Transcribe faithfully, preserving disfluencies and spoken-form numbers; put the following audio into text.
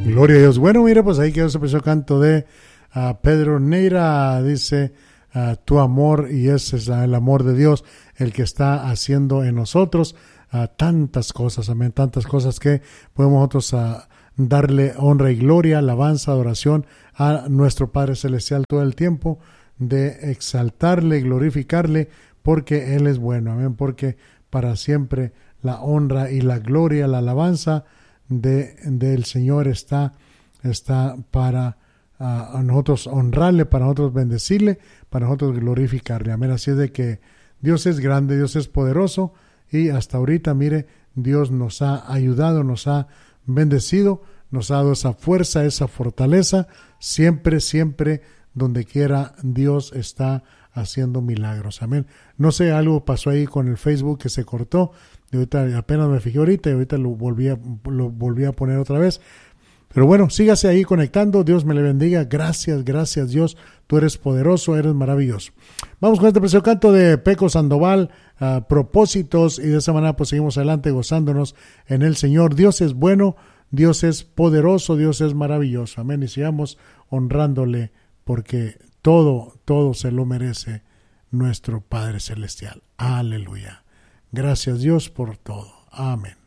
Gloria a Dios. Bueno, mire, pues ahí quedó ese precioso canto de uh, Pedro Neira. Dice, uh, tu amor, y ese es el amor de Dios, el que está haciendo en nosotros uh, tantas cosas, amén, tantas cosas que podemos nosotros uh, darle honra y gloria, alabanza, adoración a nuestro Padre Celestial todo el tiempo, de exaltarle, glorificarle, porque Él es bueno, amén, porque para siempre la honra y la gloria, la alabanza de del Señor está, está para uh, nosotros honrarle, para nosotros bendecirle, para nosotros glorificarle, amén. Así es de que Dios es grande, Dios es poderoso, y hasta ahorita, mire, Dios nos ha ayudado, nos ha bendecido, nos ha dado esa fuerza, esa fortaleza, siempre, siempre, donde quiera Dios está haciendo milagros, amén. No sé, algo pasó ahí con el Facebook que se cortó, y ahorita apenas me fijé ahorita y ahorita lo volví a, lo volví a poner otra vez. Pero bueno, sígase ahí conectando, Dios me le bendiga, gracias, gracias Dios, tú eres poderoso, eres maravilloso. Vamos con este precioso canto de Peco Sandoval, uh, propósitos, y de esa manera pues seguimos adelante gozándonos en el Señor. Dios es bueno, Dios es poderoso, Dios es maravilloso, amén, y sigamos honrándole, porque todo, todo se lo merece nuestro Padre Celestial. Aleluya. Gracias Dios por todo. Amén.